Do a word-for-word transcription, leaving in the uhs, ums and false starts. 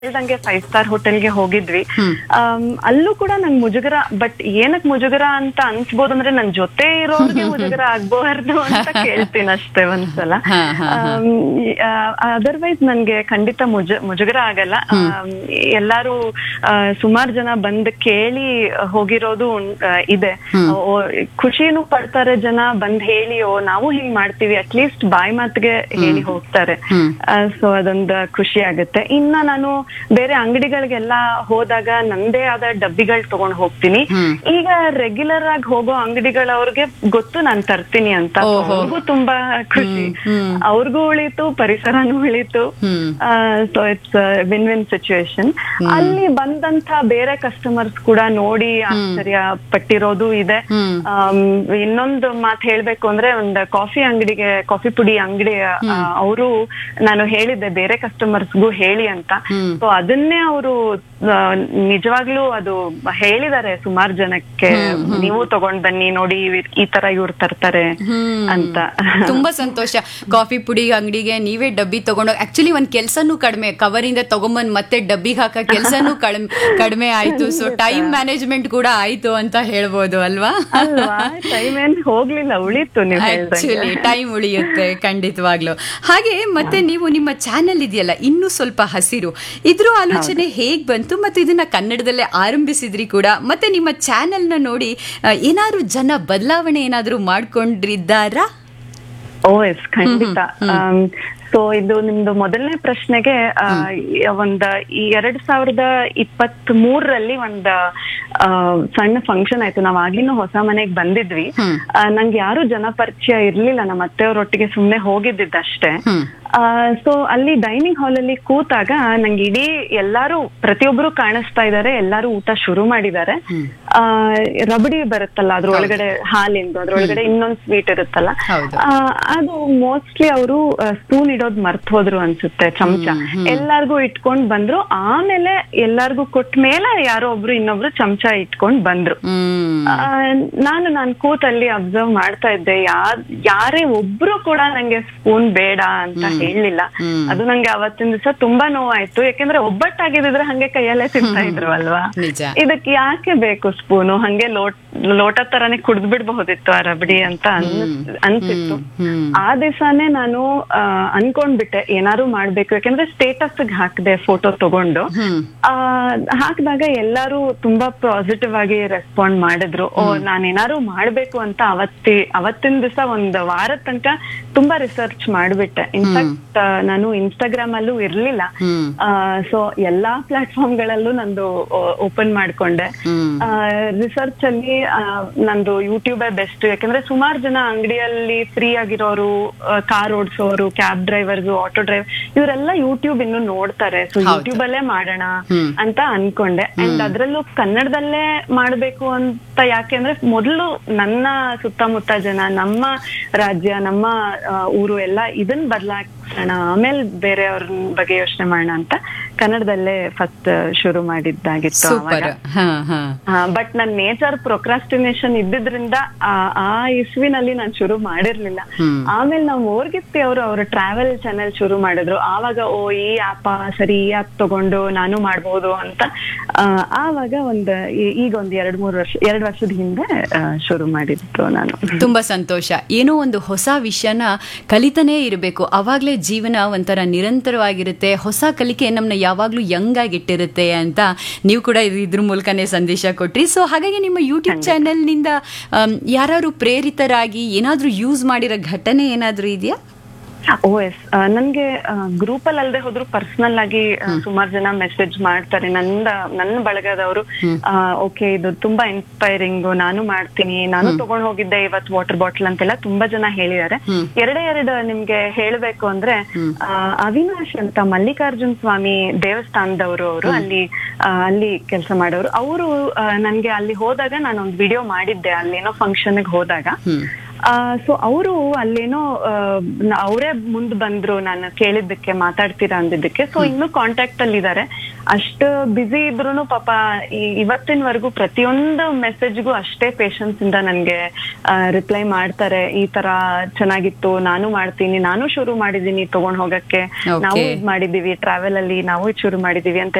ಹೇಳ್ದಂಗೆ five star ಹೋಟೆಲ್ಗೆ ಹೋಗಿದ್ವಿ. ಅಲ್ಲೂ ಕೂಡ ನಂಗೆ ಮುಜುಗರ, ಬಟ್ ಏನಕ್ ಮುಜುಗರ ಅಂತ ಅನ್ಸ್ಬೋದು ಅಂದ್ರೆ ನನ್ ಜೊತೆ ಇರೋರ್ಗೆ ಮುಜುಗರ ಆಗ್ಬಾರ್ದು ಅಂತ ಕೇಳ್ತೀನಿ ಅಷ್ಟೇ ಒಂದ್ಸಲ. ಅದರ್ವೈಸ್ ನನ್ಗೆ ಖಂಡಿತ ಮುಜ ಮುಜುಗರ ಆಗಲ್ಲ. ಎಲ್ಲಾರು ಸುಮಾರು ಜನ ಬಂದ್ ಕೇಳಿ ಹೋಗಿರೋದು ಇದೆ. ಖುಷಿನೂ ಪಡ್ತಾರೆ ಜನ, ಬಂದ್ ಹೇಳಿ ಓ ನಾವು ಹಿಂಗ್ ಮಾಡ್ತೀವಿ ಅಟ್ಲೀಸ್ಟ್ ಬಾಯಿ ಮಾತಿಗೆ ಹೇಳಿ ಹೋಗ್ತಾರೆ. ಸೊ ಅದೊಂದು ಖುಷಿ ಆಗುತ್ತೆ. ಇನ್ನ ನಾನು ಬೇರೆ ಅಂಗಡಿಗಳಿಗೆಲ್ಲ ಹೋದಾಗ ನಂದೇ ಆದ ಡಬ್ಬಿಗಳು ತಗೊಂಡ್ ಹೋಗ್ತೀನಿ. ಈಗ ರೆಗ್ಯುಲರ್ ಆಗಿ ಹೋಗೋ ಅಂಗಡಿಗಳವ್ರಿಗೆ ಗೊತ್ತು ನಾನ್ ತರ್ತೀನಿ ಅಂತ, ಅವ್ರಿಗೂ ತುಂಬಾ ಖುಷಿ, ಅವ್ರಿಗೂ ಉಳಿತು, ಪರಿಸರನೂ ಉಳಿತು. So it's win win situation. ಅಲ್ಲಿ ಬಂದಂತ ಬೇರೆ ಕಸ್ಟಮರ್ಸ್ ಕೂಡ ನೋಡಿ ಆಶ್ಚರ್ಯ ಪಟ್ಟಿರೋದು ಇದೆ. ಇನ್ನೊಂದು ಮಾತು ಹೇಳ್ಬೇಕು ಅಂದ್ರೆ, ಒಂದು ಕಾಫಿ ಅಂಗಡಿಗೆ, ಕಾಫಿ ಪುಡಿ ಅಂಗಡಿ ಅವರು ನಾನು ಹೇಳಿದ್ದೆ ಬೇರೆ ಕಸ್ಟಮರ್ಸ್ಗೂ ಹೇಳಿ ಅಂತ. ಸೊ ಅದನ್ನೇ ಅವರು ನಿಜವಾಗ್ಲೂ ಅದು ಹೇಳಿದ್ದಾರೆ ಸುಮಾರು ಜನಕ್ಕೆ, ನೀವು ತಗೊಂಡ್ ಬನ್ನಿ ನೋಡಿ ಈ ತರ ಇವ್ರು ತರ್ತಾರೆ ಅಂತ. ತುಂಬಾ ಸಂತೋಷ. ಕಾಫಿ ಪುಡಿ ಅಂಗಡಿಗೆ ನೀವೇ ಡಬ್ಬಿ ತಗೊಂಡೋಗಿ, ಆಕ್ಚುಲಿ ಒಂದ್ ಕೆಲ್ಸನೂ ಕಡಿಮೆ, ಕವರ್ ಇಂದ ತಗೊಂಬಂದ್ ಮತ್ತೆ ಡಬ್ಬಿಗೆ ಹಾಕ ಕೆಲ್ಸನೂ ಕಡಿಮೆ ಆಯ್ತು. ಸೊ ಟೈಮ್ ಮ್ಯಾನೇಜ್ಮೆಂಟ್ ಕೂಡ ಆಯ್ತು ಅಂತ ಹೇಳ್ಬೋದು ಅಲ್ವಾ? ಅಲ್ವಾ, ಟೈಮ್ ಏನ್ ಹೋಗ್ಲಿಲ್ಲ, ಉಳಿತು. ನೀವು ಆಕ್ಚುಲಿ ಟೈಮ್ ಉಳಿಯುತ್ತೆ ಖಂಡಿತವಾಗ್ಲು. ಹಾಗೆ ಮತ್ತೆ ನೀವು ನಿಮ್ಮ ಚಾನೆಲ್ ಇದೆಯಲ್ಲ ಇನ್ನೂ ಸ್ವಲ್ಪ ಹಸಿರು, ಇದ್ರ ಆಲೋಚನೆ ಹೇಗ್ ಬಂತು ಮತ್ತು ಇದನ್ನ ಕನ್ನಡದಲ್ಲೇ ಆರಂಭಿಸಿದ್ರಿ ಕೂಡ, ಮತ್ತೆ ನಿಮ್ಮ ಚಾನೆಲ್ ನ ನೋಡಿ ಏನಾದ್ರು ಜನ ಬದಲಾವಣೆ ಏನಾದ್ರು ಮಾಡ್ಕೊಂಡಿದ್ದಾರಾ? ಓ ಎಸ್, ಖಂಡಿತ. ಸೊ ಇದು ನಿಮ್ದು ಮೊದಲನೇ ಪ್ರಶ್ನೆಗೆ ಒಂದ ಈ ಎರಡ್ ಸಾವಿರದ ಇಪ್ಪತ್ತ್ ಮೂರರಲ್ಲಿ ಒಂದ ಸಣ್ಣ ಫಂಕ್ಷನ್ ಆಯ್ತು. ನಾವ್ ಆಗ್ಲಿನೂ ಹೊಸ ಮನೆಗ್ ಬಂದಿದ್ವಿ. ನಂಗೆ ಯಾರು ಜನ ಪರಿಚಯ ಇರ್ಲಿಲ್ಲ, ನಮ್ಮ ಅತ್ತೆಯವ್ರೊಟ್ಟಿಗೆ ಸುಮ್ನೆ ಹೋಗಿದ್ದಷ್ಟೇ. ಸೊ ಅಲ್ಲಿ ಡೈನಿಂಗ್ ಹಾಲ್ ಅಲ್ಲಿ ಕೂತಾಗ ನಂಗೆ ಇಡೀ ಎಲ್ಲಾರು ಪ್ರತಿಯೊಬ್ರು ಕಾಣಿಸ್ತಾ ಇದಾರೆ, ಎಲ್ಲಾರು ಊಟ ಶುರು ಮಾಡಿದ್ದಾರೆ. ಆ ರಬಡಿ ಬರುತ್ತಲ್ಲ ಅದ್ರೊಳಗಡೆ ಹಾಲಿಂದು, ಅದ್ರೊಳಗಡೆ ಇನ್ನೊಂದ್ ಸ್ವೀಟ್ ಇರುತ್ತಲ್ಲ, ಅದು ಮೋಸ್ಟ್ಲಿ ಅವರು ಸ್ಪೂನ್ ಇಡೋದ್ ಮರ್ತ್ ಹೋದ್ರು ಅನ್ಸುತ್ತೆ, ಚಮಚ ಎಲ್ಲಾರ್ಗು ಇಟ್ಕೊಂಡ್ ಬಂದ್ರು. ಆಮೇಲೆ ಎಲ್ಲಾರ್ಗು ಕೊಟ್ಟ ಮೇಲೆ ಯಾರೋ ಒಬ್ರು ಇನ್ನೊಬ್ರು ಚಮಚ ಇಟ್ಕೊಂಡ್ ಬಂದ್ರು. ನಾನು ನಾನ್ ಕೂತಲ್ಲಿ ಅಬ್ಸರ್ವ್ ಮಾಡ್ತಾ ಇದ್ದೆ, ಯಾರ್ ಯಾರೇ ಒಬ್ರು ಕೂಡ ನಂಗೆ ಸ್ಪೂನ್ ಬೇಡ ಅಂತ ಹೇಳಲಿಲ್ಲ. ಅದು ನಂಗೆ ಅವತ್ತಿನ ದಿವಸ ತುಂಬಾ ನೋವಾಯ್ತು. ಯಾಕೆಂದ್ರೆ ಒಬ್ಬಟ್ಟಾಗಿದ್ರೆ ಹಂಗೆ ಕೈಯಲ್ಲೇ ತಿಂತಾ ಇದ್ರು ಅಲ್ವಾ, ಇದಕ್ಕೆ ಯಾಕೆ ಬೇಕು ಸ್ಪೂನು, ಹಂಗೆ ಲೋಟ ಲೋಟ ತರಾನೇ ಕುಡ್ದ್ ಬಿಡ್ಬಹುದಿತ್ತು ಆ ರಬಡಿ ಅಂತ ಅನ್ಸಿತ್ತು. ಆ ದಿವಸನೇ ನಾನು ಅನ್ಕೊಂಡ್ಬಿಟ್ಟೆ ಏನಾರು ಮಾಡ್ಬೇಕು. ಯಾಕೆಂದ್ರೆ ಸ್ಟೇಟಸ್ ಹಾಕಿದೆ ಫೋಟೋ ತಗೊಂಡು. ಆ ಹಾಕಿದಾಗ ಎಲ್ಲಾರು ತುಂಬಾ ಪಾಸಿಟಿವ್ ಆಗಿ ರೆಸ್ಪಾಂಡ್ ಮಾಡಿದ್ರು. ಓ ನಾನೇನಾರು ಮಾಡ್ಬೇಕು ಅಂತ ಅವತ್ತಿ ಅವತ್ತಿನ ದಿವಸ ಒಂದ್ ವಾರದ ತನಕ ತುಂಬಾ ರಿಸರ್ಚ್ ಮಾಡ್ಬಿಟ್ಟೆ. ಇನ್ಫ್ಯಾಕ್ಟ್ ನಾನು ಇನ್ಸ್ಟಾಗ್ರಾಮ್ ಅಲ್ಲೂ ಇರ್ಲಿಲ್ಲ. ಸೊ ಎಲ್ಲಾ ಪ್ಲಾಟ್ಫಾರ್ಮ್ ಗಳಲ್ಲೂ ನಂದು ಓಪನ್ ಮಾಡ್ಕೊಂಡೆ. ರಿಸರ್ಚ್ ಅಲ್ಲಿ ನಂದು ಯೂಟ್ಯೂಬೇ ಬೆಸ್ಟ್. ಯಾಕಂದ್ರೆ ಸುಮಾರು ಜನ ಅಂಗಡಿಯಲ್ಲಿ ಫ್ರೀ ಆಗಿರೋರು, car ಓಡಿಸೋರು, cab drivers, auto driver, ಇವರೆಲ್ಲ ಯೂಟ್ಯೂಬ್ ಇನ್ನು ನೋಡ್ತಾರೆ. ಸೊ ಯೂಟ್ಯೂಬ್ ಅಲ್ಲೇ ಮಾಡೋಣ ಅಂತ ಅನ್ಕೊಂಡೆ. ಅಂಡ್ ಅದ್ರಲ್ಲೂ ಕನ್ನಡದಲ್ಲೇ ಮಾಡ್ಬೇಕು ಅಂತ. ಯಾಕೆಂದ್ರೆ ಮೊದಲು ನನ್ನ ಸುತ್ತಮುತ್ತ ಜನ, ನಮ್ಮ ರಾಜ್ಯ, ನಮ್ಮ ಊರು ಎಲ್ಲ ಇದನ್ ಬದಲಾಯಿಸೋಣ, ಆಮೇಲೆ ಬೇರೆಯವ್ರ ಬಗ್ಗೆ ಯೋಚನೆ ಮಾಡೋಣ ಅಂತ ಕನ್ನಡದಲ್ಲೇ ಫಸ್ಟ್ ಶುರು ಮಾಡಿದ್ದಾಗಿತ್ತು. ಬಟ್ ನನ್ ನೇಚರ್ ಪ್ರೊಕ್ರಾಸ್ಟಿನೇಷನ್ ಇದ್ದಿದ್ರಿಂದ ಆ ಇಸ್ವಿನಲ್ಲಿ ನಾನು ಶುರು ಮಾಡಿರ್ಲಿಲ್ಲ. ಆಮೇಲೆ ನಾವು ಮೋರ್ಗಿತ್ತಿ ಅವರು ಅವ್ರ ಟ್ರಾವೆಲ್ ಚಾನೆಲ್ ಶುರು ಮಾಡಿದ್ರು. ಆವಾಗ ಓ ಈ ಆಪ ಸರಿ, ಈ ಆಪ್ ತಗೊಂಡು ನಾನು ಮಾಡ್ಬೋದು ಅಂತ ಆವಾಗ ಒಂದ್ ಈಗ ಒಂದ್ ಎರಡ್ ಮೂರ್ ವರ್ಷ ಎರಡ್ ವರ್ಷದ ಹಿಂದೆ ಶುರು ಮಾಡಿದ್ದು ನಾನು. ತುಂಬಾ ಸಂತೋಷ. ಏನೋ ಒಂದು ಹೊಸ ವಿಷಯನ ಕಲಿತಾನೇ ಇರಬೇಕು, ಅವಾಗ್ಲೇ ಜೀವನ ಒಂಥರ ನಿರಂತರವಾಗಿರುತ್ತೆ. ಹೊಸ ಕಲಿಕೆ ನಮ್ಮನ್ನ ಯಾವಾಗ್ಲೂ ಯಂಗ್ ಆಗಿಟ್ಟಿರುತ್ತೆ ಅಂತ ನೀವು ಕೂಡ ಇದ್ರ ಮೂಲಕನೇ ಸಂದೇಶ ಕೊಟ್ರಿ. ಸೊ ಹಾಗಾಗಿ ನಿಮ್ಮ ಯೂಟ್ಯೂಬ್ ಚಾನೆಲ್ ನಿಂದ ಯಾರು ಪ್ರೇರಿತರಾಗಿ ಏನಾದ್ರೂ ಯೂಸ್ ಮಾಡಿರೋ ಘಟನೆ ಏನಾದ್ರೂ ಇದೆಯಾ? ಓ ಎಸ್, ನನ್ಗೆ ಗ್ರೂಪ್ ಅಲ್ಲಿ ಅಲ್ಲದೆ ಹೋದ್ರು ಪರ್ಸನಲ್ ಆಗಿ ಸುಮಾರು ಜನ ಮೆಸೇಜ್ ಮಾಡ್ತಾರೆ. ನಂದ ನನ್ನ ಬಳಗದವರು, ಓಕೆ ಇದು ತುಂಬಾ ಇನ್ಸ್ಪೈರಿಂಗ್, ನಾನು ಮಾಡ್ತೀನಿ, ನಾನು ತಗೊಂಡ್ ಹೋಗಿದ್ದೆ ಇವತ್ತು ವಾಟರ್ ಬಾಟಲ್ ಅಂತೆಲ್ಲ ತುಂಬಾ ಜನ ಹೇಳಿದ್ದಾರೆ. ಎರಡೇ ಎರಡು ನಿಮ್ಗೆ ಹೇಳ್ಬೇಕು ಅಂದ್ರೆ, ಅವಿನಾಶ್ ಅಂತ ಮಲ್ಲಿಕಾರ್ಜುನ್ ಸ್ವಾಮಿ ದೇವಸ್ಥಾನದವರು, ಅವರು ಅಲ್ಲಿ ಅಲ್ಲಿ ಕೆಲಸ ಮಾಡೋರು. ಅವರು ನನ್ಗೆ ಅಲ್ಲಿ ಹೋದಾಗ ನಾನೊಂದು ವಿಡಿಯೋ ಮಾಡಿದ್ದೆ, ಅಲ್ಲೇನೋ ಫಂಕ್ಷನ್ಗೆ ಹೋದಾಗ. ಸೊ ಅವರು ಅಲ್ಲೇನೋ ಅವರೇ ಮುಂದ್ ಬಂದ್ರು ನಾನು ಕೇಳಿದ್ದಕ್ಕೆ, ಮಾತಾಡ್ತೀರಾ ಅಂದಿದ್ದಕ್ಕೆ. ಸೊ ಇನ್ನೂ ಕಾಂಟ್ಯಾಕ್ಟ್ ಅಲ್ಲಿ ಇದಾರೆ. ಅಷ್ಟು ಬ್ಯುಸಿ ಇದ್ರು ಪಾಪ ಈ- ಇವತ್ತಿನವರೆಗೂ ಪ್ರತಿಯೊಂದು ಮೆಸೇಜ್ಗೂ ಅಷ್ಟೇ ಪೇಶನ್ಸ್ ಇಂದ ನನ್ಗೆ ರಿಪ್ಲೈ ಮಾಡ್ತಾರೆ. ಈ ತರ ಚೆನ್ನಾಗಿತ್ತು, ನಾನು ಮಾಡ್ತೀನಿ, ನಾನು ಶುರು ಮಾಡಿದೀನಿ ತಗೊಂಡ್ ಹೋಗಕ್ಕೆ, ನಾವು Okay. ಇದ್ ಮಾಡಿದೀವಿ ಟ್ರಾವೆಲ್ ಅಲ್ಲಿ, ನಾವು ಇದ್ ಶುರು ಮಾಡಿದೀವಿ ಅಂತ